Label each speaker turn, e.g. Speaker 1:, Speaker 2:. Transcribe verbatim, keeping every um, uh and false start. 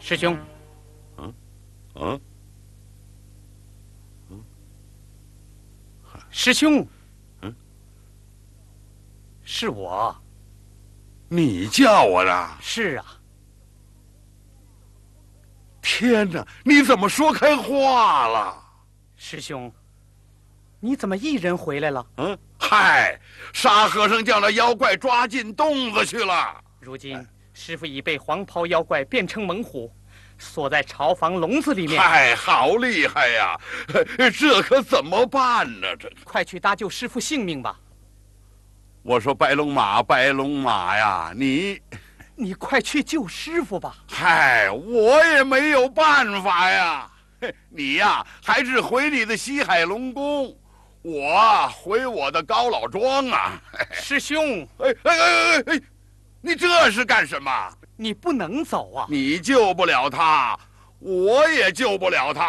Speaker 1: 师兄。
Speaker 2: 嗯，嗯，
Speaker 1: 嗯，师兄。
Speaker 2: 嗯，
Speaker 1: 是我。
Speaker 2: 你叫我的？
Speaker 1: 是啊。
Speaker 2: 天哪，你怎么说开话了？
Speaker 1: 师兄，你怎么一人回来了？
Speaker 2: 嗯，嗨，沙和尚将那妖怪抓进洞子去了。
Speaker 1: 如今师傅已被黄袍妖怪变成猛虎，锁在巢房笼子里面。
Speaker 2: 嗨，好厉害呀！这可怎么办呢？这
Speaker 1: 快去搭救师傅性命吧！
Speaker 2: 我说白龙马，白龙马呀，你，
Speaker 1: 你快去救师傅吧！
Speaker 2: 嗨，我也没有办法呀。你呀，还是回你的西海龙宫，我回我的高老庄啊。
Speaker 1: 师兄，
Speaker 2: 哎哎哎哎哎，你这是干什么？
Speaker 1: 你不能走啊！
Speaker 2: 你救不了他，我也救不了他。